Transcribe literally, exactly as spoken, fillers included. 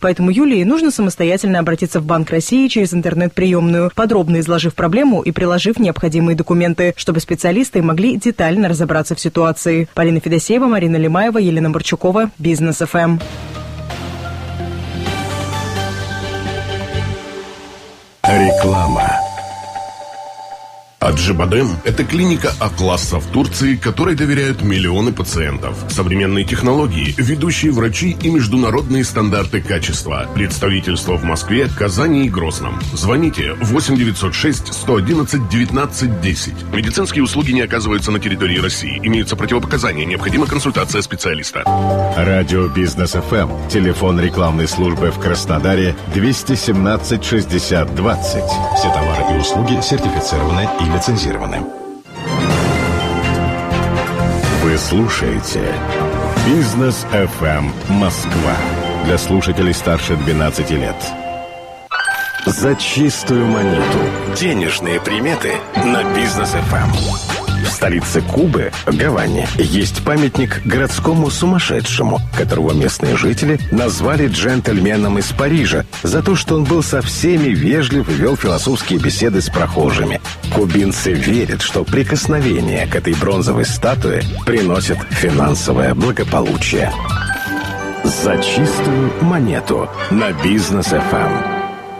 Поэтому Юлии нужно самостоятельно обратиться в Банк России через интернет-приемную, подробно изложив проблему и приложив необходимые документы, чтобы специалисты могли детально разобраться в ситуации. Полина Федосеева, Марина Лимаева, Елена Борчукова, Бизнес эф эм. Реклама. Аджибадем – это клиника А-класса в Турции, которой доверяют миллионы пациентов. Современные технологии, ведущие врачи и международные стандарты качества. Представительство в Москве, Казани и Грозном. Звоните восемь девятьсот шесть сто одиннадцать девятнадцать десять. Медицинские услуги не оказываются на территории России. Имеются противопоказания. Необходима консультация специалиста. Радио Бизнес эф эм. Телефон рекламной службы в Краснодаре двести семнадцать шестьдесят двадцать. Все товары и услуги сертифицированы и лицензированы. Вы слушаете Бизнес эф эм Москва. Для слушателей старше двенадцати лет. За чистую монету. Денежные приметы на Бизнес эф эм. В столице Кубы, Гаване, есть памятник городскому сумасшедшему, которого местные жители назвали джентльменом из Парижа за то, что он был со всеми вежлив и вел философские беседы с прохожими. Кубинцы верят, что прикосновение к этой бронзовой статуе приносит финансовое благополучие. За чистую монету на Бизнес эф эм.